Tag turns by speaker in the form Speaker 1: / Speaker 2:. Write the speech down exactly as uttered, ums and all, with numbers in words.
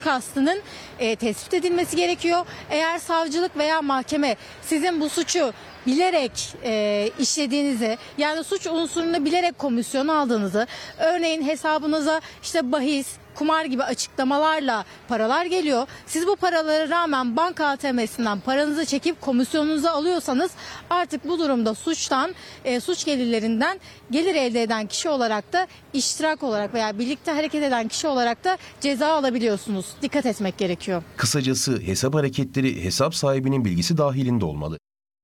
Speaker 1: kastının e, tespit edilmesi gerekiyor. Eğer savcılık veya mahkeme sizin bu suçu bilerek e, işlediğinizi, yani suç unsurunu bilerek komisyona aldığınızı, örneğin hesabınıza işte bahis, kumar gibi açıklamalarla paralar geliyor. Siz bu paralara rağmen banka A T M'sinden paranızı çekip komisyonunuzu alıyorsanız artık bu durumda suçtan, e, suç gelirlerinden gelir elde eden kişi olarak da iştirak olarak veya birlikte hareket eden kişi olarak da ceza alabiliyorsunuz. Dikkat etmek gerekiyor.
Speaker 2: Kısacası hesap hareketleri hesap sahibinin bilgisi dahilinde olmalı.